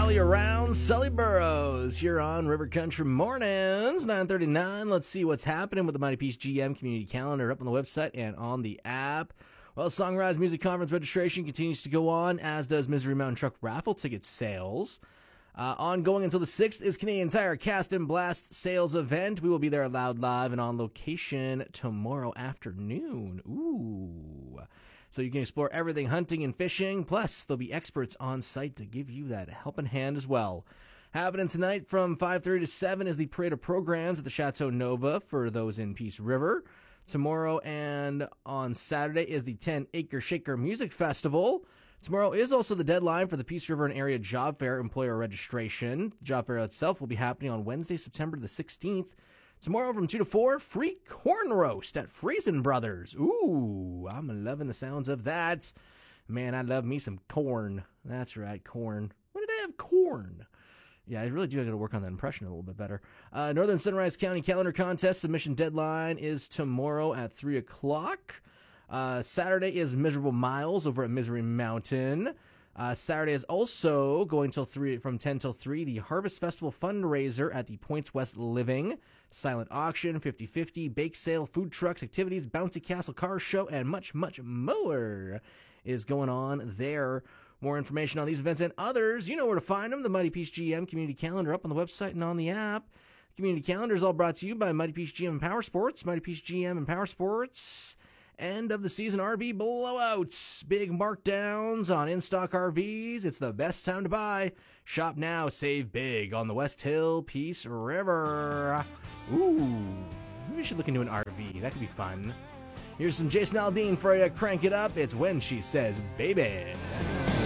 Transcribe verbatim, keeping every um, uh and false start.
all year round. Sully Burrows here on River Country Mornings, nine thirty-nine. Let's see what's happening with the Mighty Peace G M community calendar up on the website and on the app. Well, Songrise Music Conference registration continues to go on, as does Misery Mountain Truck raffle ticket sales. Uh, ongoing until the sixth is Canadian Tire Cast and Blast sales event. We will be there loud, live, and on location tomorrow afternoon. Ooh. So you can explore everything hunting and fishing. Plus, there'll be experts on site to give you that helping hand as well. Happening tonight from five thirty to seven is the Parade of Programs at the Chateau Nova for those in Peace River. Tomorrow and on Saturday is the ten Acre Shaker Music Festival. Tomorrow is also the deadline for the Peace River and Area Job Fair employer registration. The job fair itself will be happening on Wednesday, September the sixteenth. Tomorrow from two to four, free corn roast at Friesen Brothers. Ooh, I'm loving the sounds of that. Man, I love me some corn. That's right, corn. When did I have corn? Yeah, I really do got to work on that impression a little bit better. Uh, Northern Sunrise County Calendar Contest submission deadline is tomorrow at three o'clock. Uh, Saturday is Miserable Miles over at Misery Mountain. Uh, Saturday is also going till three, from ten till three, the Harvest Festival fundraiser at the Points West Living, silent auction, fifty-fifty, bake sale, food trucks, activities, bouncy castle car show, and much, much more is going on there. More information on these events and others, you know where to find them. The Mighty Peace G M Community Calendar up on the website and on the app. The Community Calendar is all brought to you by Mighty Peace G M and Power Sports. Mighty Peace G M and Power Sports. End of the season R V blowouts. Big markdowns on in-stock R Vs. It's the best time to buy. Shop now, save big on the West Hill Peace River. Ooh, maybe we should look into an R V. That could be fun. Here's some Jason Aldean for you. Crank it up. It's When She Says Baby.